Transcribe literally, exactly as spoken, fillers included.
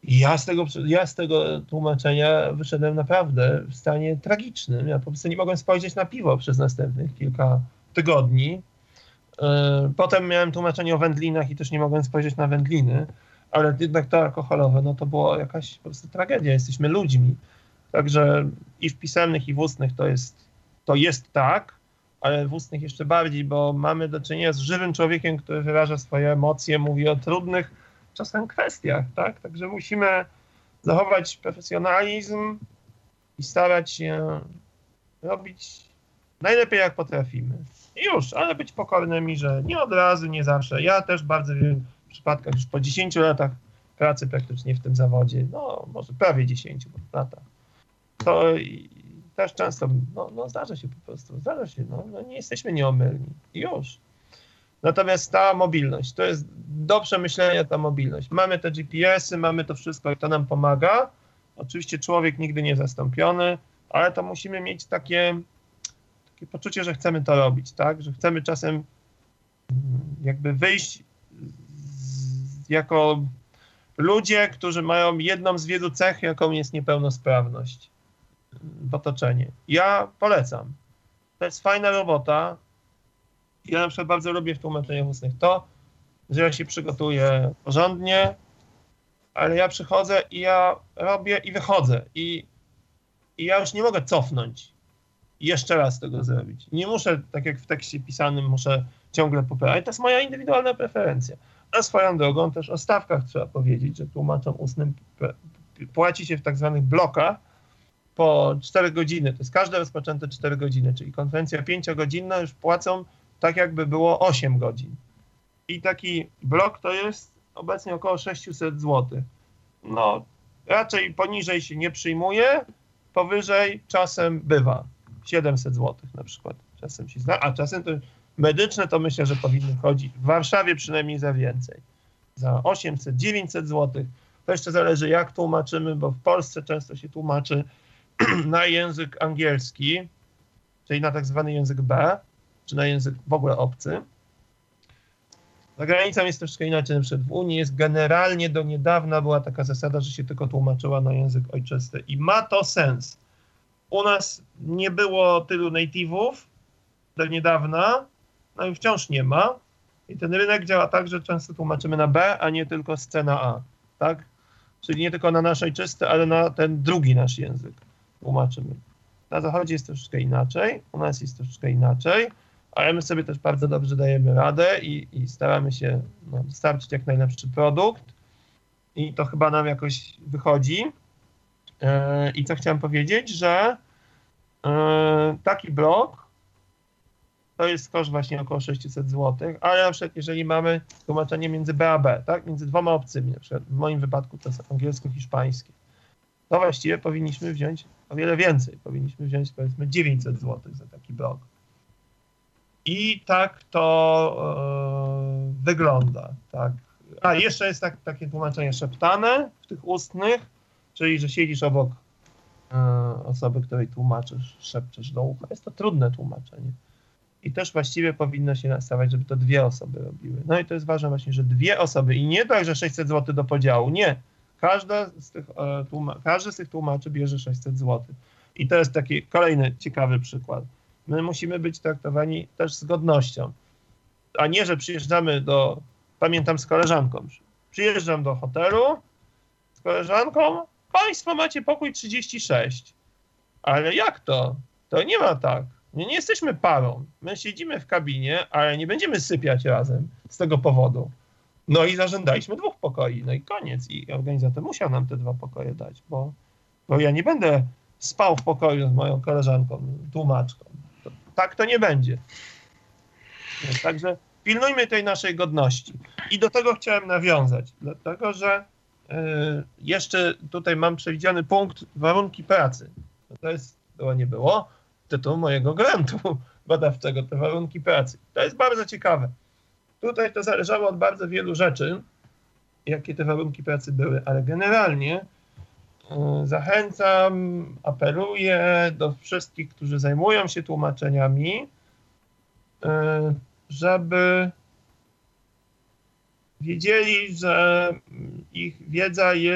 Ja z tego, ja z tego tłumaczenia wyszedłem naprawdę w stanie tragicznym. Ja po prostu nie mogłem spojrzeć na piwo przez następnych kilka tygodni. Potem miałem tłumaczenie o wędlinach i też nie mogłem spojrzeć na wędliny, ale jednak to alkoholowe, no to była jakaś po prostu tragedia. Jesteśmy ludźmi. Także i w pisemnych, i w ustnych to jest, to jest tak, ale w ustnych jeszcze bardziej, bo mamy do czynienia z żywym człowiekiem, który wyraża swoje emocje, mówi o trudnych czasem kwestiach, tak? Także musimy zachować profesjonalizm i starać się robić najlepiej jak potrafimy. I już, ale być pokornymi, że nie od razu, nie zawsze. Ja też bardzo w wielu przypadkach już po dziesięciu latach pracy praktycznie w tym zawodzie, no może prawie dziesięciu latach, to i też często, no, no zdarza się po prostu, zdarza się, no, no nie jesteśmy nieomylni. I już. Natomiast ta mobilność, to jest do przemyślenia ta mobilność. Mamy te G P S-y, mamy to wszystko i to nam pomaga. Oczywiście człowiek nigdy nie zastąpiony, ale to musimy mieć takie, takie poczucie, że chcemy to robić, tak? Że chcemy czasem jakby wyjść z, jako ludzie, którzy mają jedną z wielu cech, jaką jest niepełnosprawność w otoczeniu. Ja polecam. To jest fajna robota. Ja na przykład bardzo lubię w tłumaczeniach ustnych to, że ja się przygotuję porządnie, ale ja przychodzę i ja robię i wychodzę. I, i ja już nie mogę cofnąć i jeszcze raz tego zrobić. Nie muszę, tak jak w tekście pisanym, muszę ciągle poprawiać. To jest moja indywidualna preferencja. A swoją drogą też o stawkach trzeba powiedzieć, że tłumaczom ustnym płaci się w tak zwanych blokach po cztery godziny. To jest każde rozpoczęte cztery godziny, czyli konferencja pięciogodzinna już płacą tak jakby było osiem godzin. I taki blok to jest obecnie około sześćset złotych. No, raczej poniżej się nie przyjmuje, powyżej czasem bywa. siedemset złotych na przykład czasem się zna, a czasem to medyczne to myślę, że powinny chodzić w Warszawie przynajmniej za więcej. Za osiemset, dziewięćset złotych. To jeszcze zależy jak tłumaczymy, bo w Polsce często się tłumaczy na język angielski, czyli na tak zwany język B, czy na język w ogóle obcy. Za granicą jest troszkę inaczej, na przykład w Unii jest generalnie do niedawna była taka zasada, że się tylko tłumaczyła na język ojczysty i ma to sens. U nas nie było tylu native'ów do niedawna, no i wciąż nie ma i ten rynek działa tak, że często tłumaczymy na B, a nie tylko scena A, tak? Czyli nie tylko na nasz ojczysty, ale na ten drugi nasz język tłumaczymy. Na zachodzie jest troszeczkę inaczej, u nas jest troszeczkę inaczej, ale my sobie też bardzo dobrze dajemy radę i, i staramy się no, dostarczyć jak najlepszy produkt i to chyba nam jakoś wychodzi. Yy, I co chciałem powiedzieć, że yy, taki blok to jest koszt właśnie około sześćset złotych, ale na przykład jeżeli mamy tłumaczenie między B a B, tak, między dwoma obcymi, na przykład w moim wypadku to jest angielsko-hiszpańskie, to właściwie powinniśmy wziąć o wiele więcej. Powinniśmy wziąć powiedzmy dziewięćset złotych za taki blok. I tak to yy, wygląda. Tak. A jeszcze jest tak, takie tłumaczenie szeptane w tych ustnych, czyli że siedzisz obok yy, osoby, której tłumaczysz, szepczesz do ucha. Jest to trudne tłumaczenie. I też właściwie powinno się nastawiać, żeby to dwie osoby robiły. No i to jest ważne właśnie, że dwie osoby i nie tak, że sześćset złotych do podziału. Nie. Każda z tych, e, tłuma- każdy z tych tłumaczy bierze sześćset złotych. I to jest taki kolejny ciekawy przykład. My musimy być traktowani też z godnością. A nie, że przyjeżdżamy do, pamiętam z koleżanką, przyjeżdżam do hotelu z koleżanką, państwo macie pokój trzydzieści sześć. Ale jak to? To nie ma tak. Nie, nie jesteśmy parą. My siedzimy w kabinie, ale nie będziemy sypiać razem z tego powodu. No i zażądaliśmy dwóch pokoi. No i koniec. I organizator musiał nam te dwa pokoje dać, bo, bo ja nie będę spał w pokoju z moją koleżanką, tłumaczką. To, tak to nie będzie. Więc także pilnujmy tej naszej godności. I do tego chciałem nawiązać, dlatego że y, jeszcze tutaj mam przewidziany punkt warunki pracy. To jest, było nie było, tytuł mojego grantu badawczego, te warunki pracy. To jest bardzo ciekawe. Tutaj to zależało od bardzo wielu rzeczy, jakie te warunki pracy były, ale generalnie y, zachęcam, apeluję do wszystkich, którzy zajmują się tłumaczeniami, y, żeby wiedzieli, że ich wiedza jest